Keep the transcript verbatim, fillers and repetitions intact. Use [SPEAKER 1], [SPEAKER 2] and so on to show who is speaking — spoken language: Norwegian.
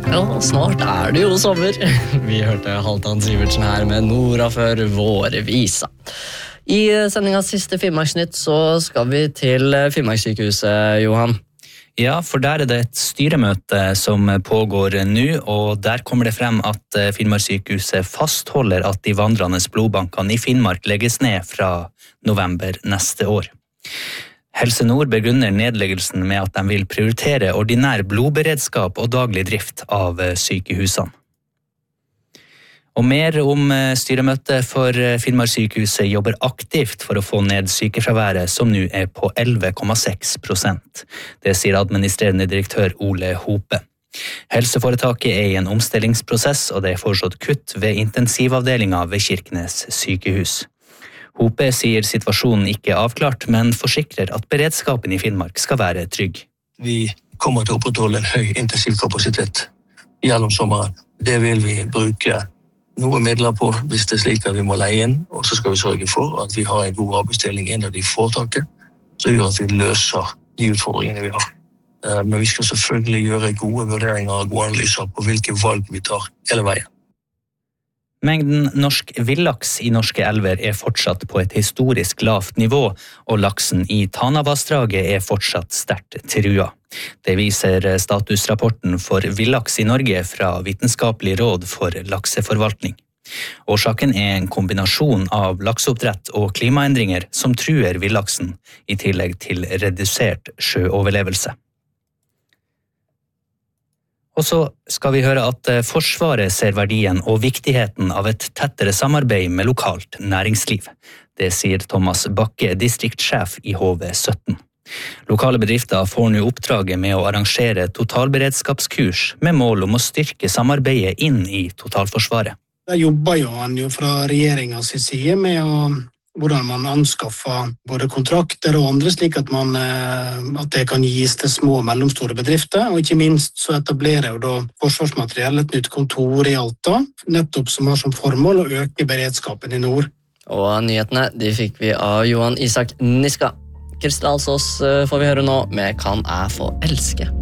[SPEAKER 1] Ja, snart er det jo sommer. Vi hørte Halvdan Sivertsen her med Nora før vårvisa. I sendingas siste Finnmarksnytt så skal vi til Finnmarkssykehuset, Johan.
[SPEAKER 2] Ja, for der er det et styremøte som pågår nå, og der kommer det frem at Finnmarkssykehuset fastholder at de vandrende blodbankene i Finnmark legges ned fra november neste år. Helse Nord begrunner nedleggelsen med at de vil prioritere ordinær blodberedskap og daglig drift av sykehusene. Og mer om styremøtet, for Finnmarkssykehuset jobber aktivt for å få ned sykefraværet, som nå er på elleve komma seks prosent. Det sier administrerende direktør Ole Hope. Helseforetaket er i en omstillingsprosess, og det er foreslått kutt ved intensivavdelingen ved Kirkenes sykehus. Hope sier situasjonen ikke er avklart, men forsikrer at beredskapen i Finnmark skal være trygg.
[SPEAKER 3] Vi kommer til å opprettholde en høy intensivkapasitet gjennom sommeren. Det vil vi bruke noe midler på hvis det er slik at vi må leie inn, og så skal vi sørge for at vi har en god arbeidsdeling innad i foretaket, så gjør at vi løser de utfordringene vi har. Men vi skal selvfølgelig gjøre gode vurderinger og gode analyser på hvilke valg vi tar hele veien.
[SPEAKER 2] Mengden norsk villaks i norske elver er fortsatt på et historisk lavt nivå, og laksen i Tanavassdraget er fortsatt sterkt trua. Det viser statusrapporten for villaks i Norge fra Vitenskapelig råd for lakseforvaltning. Årsaken er en kombinasjon av lakseoppdrett og klimaendringer som truer villaksen, i tillegg til redusert sjøoverlevelse. Og så skal vi høre at Forsvaret ser verdien og viktigheten av et tettere samarbeid med lokalt næringsliv. Det sier Thomas Bakke, distriktsjef i H V sytten. Lokale bedrifter får nå oppdraget med å arrangere totalberedskapskurs med mål om å styrke samarbeidet inn i totalforsvaret.
[SPEAKER 4] Der jobber jo han jo fra regjeringens side med å hvordan man anskaffer både kontrakter og andre, slik at, man, at det kan gis til små og mellomstore bedrifter. Og ikke minst så etablerer jo da Forsvarsmateriell et nytt kontor i Alta, nettopp som har som formål å øke beredskapen i nord.
[SPEAKER 1] Og nyhetene de fikk vi av Johan Isak Niska. Kristel Alsås får vi høre nå med Kan jeg få elske?